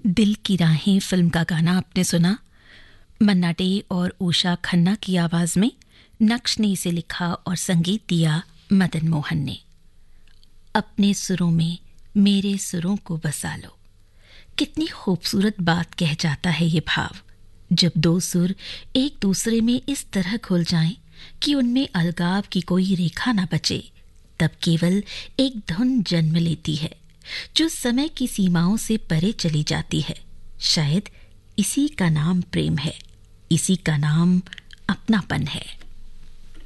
दिल की राहें फिल्म का गाना आपने सुना। मन्ना डे और उषा खन्ना की आवाज में नक्श ने इसे लिखा और संगीत दिया मदन मोहन ने। अपने सुरों में मेरे सुरों को बसा लो, कितनी खूबसूरत बात कह जाता है ये भाव। जब दो सुर एक दूसरे में इस तरह घुल जाएं कि उनमें अलगाव की कोई रेखा ना बचे, तब केवल एक धुन जन्म लेती है जो समय की सीमाओं से परे चली जाती है। शायद इसी का नाम प्रेम है, इसी का नाम अपनापन है।